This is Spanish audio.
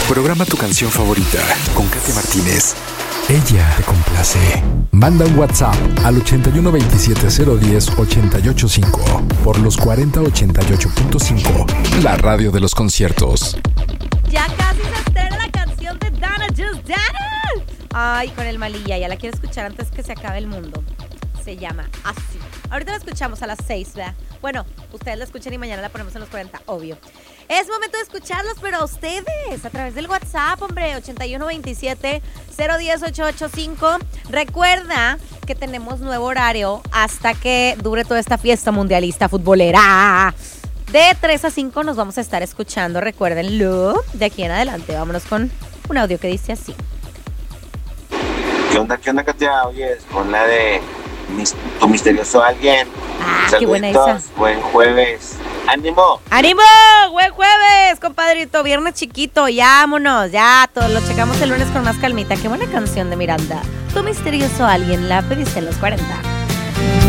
Programa tu canción favorita con Katy Martínez. Ella te complace. Manda un WhatsApp al 8127-010-885 por los 4088.5, la radio de los conciertos. Ya casi se estrena la canción de Dana, Just Dana. Ay, con el Malilla, ya la quiero escuchar antes que se acabe el mundo. Se llama Así. Ahorita la escuchamos a las 6, ¿verdad? Bueno, ustedes la escuchan y mañana la ponemos en los 40, obvio. Es momento de escucharlos, pero a ustedes, a través del WhatsApp, hombre, 8127-010-885. Recuerda que tenemos nuevo horario hasta que dure toda esta fiesta mundialista futbolera. De 3 a 5 nos vamos a estar escuchando, recuérdenlo, de aquí en adelante. Vámonos con un audio que dice así. ¿Qué onda, Katia? Oye, con la de Tu Misterioso Alguien. Ah, qué buena esa. Buen jueves. ¡Ánimo! ¡Ánimo! ¡Buen jueves, compadrito! Viernes chiquito, ya vámonos, ya. Todos lo checamos el lunes con más calmita. Qué buena canción de Miranda. Tu Misterioso Alguien, la pediste en los 40.